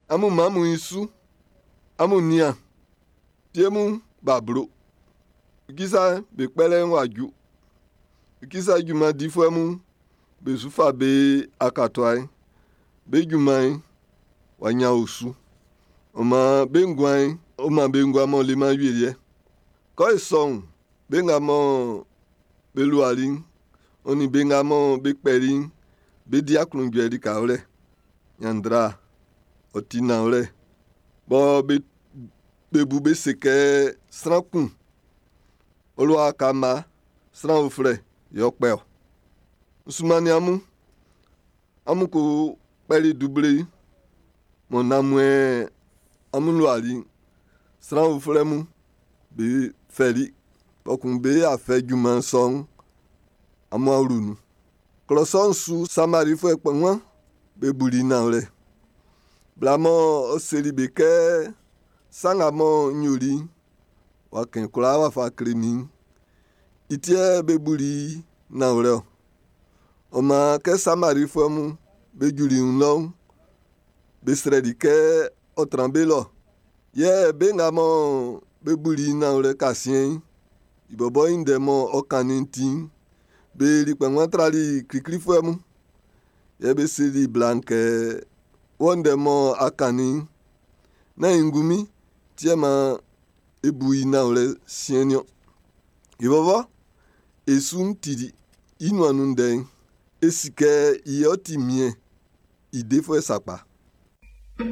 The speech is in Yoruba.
Amu mamu isu. Amu nia. Tiemu babro. Kisa be pele waju. Kisa juma difuemu be sufa be akatwai. Be jumai wanya osu. Oma be ngwai. Oma be ngwa mo le ma yuye. Ko son be ngamo be luarin. Oni be ngamo be perin. Be diaklun jwedi ka ore. Yandra. Otina ore. Bo be bube seke strankun. Olua kama stran ofre yokpeo. Usumani amu. Amu ko peli duble. Mon amwe amu luari. Stran ofre mu. Be feri. Pokun be afe juman son. Amu aurunu. Kloson su samari fwe kwenwa. Be buri na ore. Blamo oseri beke. Sangamo nyuri. Waken kula wafa kremi. Itie be buri na ore. Oma ke samari fwe mu. Be juri unlong. Be sredi ke otrambe lo. Ye be ngamo be buri na ore kasien. Ibobo indemo okanintin. Be rikwenwa trali krikri fwe mu. Ye be siri blanke. Wondemo akanin. Na ingumi. Tiema ebui na ore sienyo. Ibobo. Esun tidi. Inu anunde. Esike iye oti mie. Ide fwe sakpa.